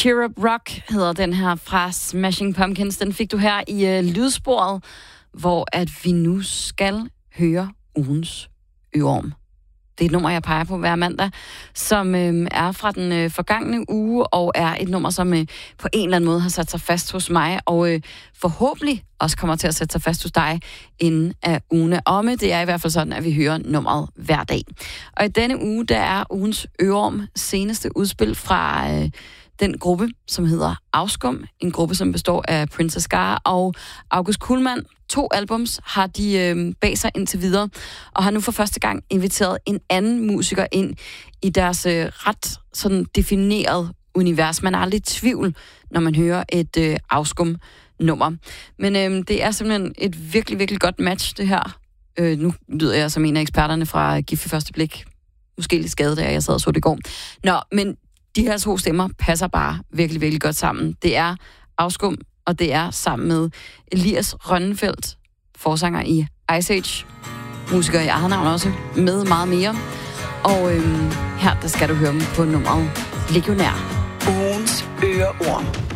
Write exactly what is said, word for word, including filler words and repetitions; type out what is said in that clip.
Cheer Up Rock hedder den her fra Smashing Pumpkins. Den fik du her i øh, lydsporet, hvor at vi nu skal høre ugens øreorm. Det er et nummer, jeg peger på hver mandag, som øh, er fra den øh, forgangne uge, og er et nummer, som øh, på en eller anden måde har sat sig fast hos mig, og øh, forhåbentlig også kommer til at sætte sig fast hos dig inden af ugen er omme. Det er i hvert fald sådan, at vi hører nummeret hver dag. Og i denne uge, der er ugens øreorm seneste udspil fra øh, den gruppe, som hedder Afskum. En gruppe, som består af Princess Gar og August Kuhlmann. To albums har de øh, bag sig indtil videre, og har nu for første gang inviteret en anden musiker ind i deres øh, ret sådan defineret univers. Man er aldrig i tvivl, når man hører et øh, Afskum-nummer. Men øh, det er simpelthen et virkelig, virkelig godt match, det her. Øh, nu lyder jeg som en af eksperterne fra Gift ved første blik. Måske lidt skadet, da jeg sad og så det i går. Nå, men de her to stemmer passer bare virkelig, virkelig godt sammen. Det er Afskum, og det er sammen med Elias Rønnenfeldt, forsanger i Ice Age, musiker i eget navn også, med meget mere. Og øhm, her, der skal du høre dem på nummeret Legionær. Ugens øreorm.